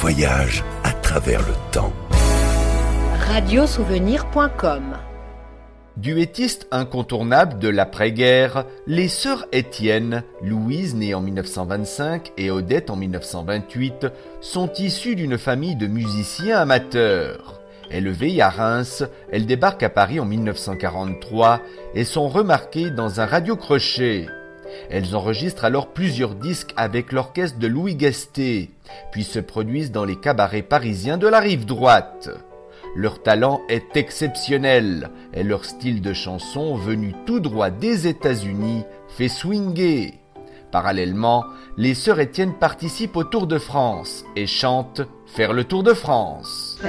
voyage à travers le temps. Radiosouvenir.com. Duettistes incontournables de l'après-guerre, les sœurs Étienne, Louise née en 1925 et Odette en 1928, sont issues d'une famille de musiciens amateurs. Élevées à Reims, elles débarquent à Paris en 1943 et sont remarquées dans un radio-crochet. Elles enregistrent alors plusieurs disques avec l'orchestre de Louis Gasté, puis se produisent dans les cabarets parisiens de la rive droite. Leur talent est exceptionnel et leur style de chanson, venu tout droit des États-Unis, fait swinguer. Parallèlement, les sœurs Étienne participent au Tour de France et chantent « Faire le Tour de France ».